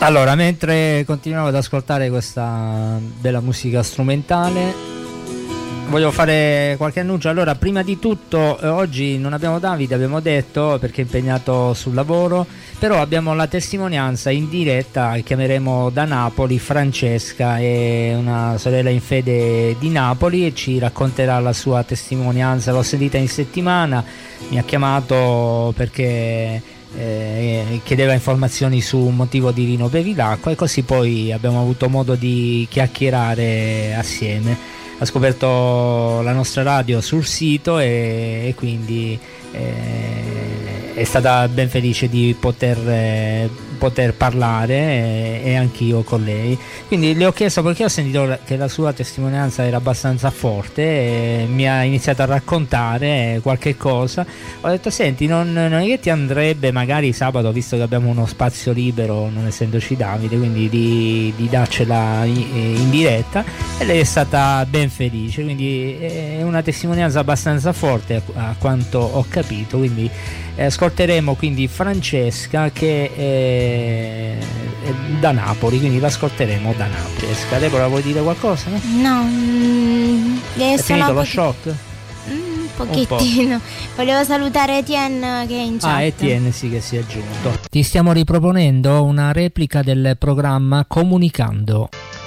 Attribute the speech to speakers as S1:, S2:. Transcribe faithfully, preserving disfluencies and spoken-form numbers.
S1: Allora, mentre continuiamo ad ascoltare questa bella musica strumentale, voglio fare qualche annuncio. Allora, prima di tutto, eh, oggi non abbiamo Davide, abbiamo detto, perché è impegnato sul lavoro, però abbiamo la testimonianza in diretta. Chiameremo da Napoli Francesca, è una sorella in fede di Napoli, e ci racconterà la sua testimonianza. L'ho sentita in settimana, mi ha chiamato perché Eh, chiedeva informazioni su un motivo di Rino Bevilacqua, e così poi abbiamo avuto modo di chiacchierare assieme. Ha scoperto la nostra radio sul sito e, e quindi eh, è stata ben felice di poter, eh, poter parlare, e, e anch'io con lei. Quindi le ho chiesto, perché ho sentito che la sua testimonianza era abbastanza forte, e mi ha iniziato a raccontare qualche cosa. Ho detto: senti, non, non è che ti andrebbe magari sabato, visto che abbiamo uno spazio libero, non essendoci Davide, quindi di, di darcela in, in diretta? E lei è stata ben felice, quindi è una testimonianza abbastanza forte a, a quanto ho capito. Quindi eh, ascolteremo quindi Francesca, che è, è da Napoli, quindi l'ascolteremo da Napoli. Deborah, vuoi dire qualcosa? No,
S2: no mm,
S1: è finito lo pochi... shock?
S2: Un pochettino. Un po'. Volevo salutare Etienne che è in chat.
S1: Ah, Etienne sì, che si è aggiunto. Ti stiamo riproponendo una replica del programma Comunicando.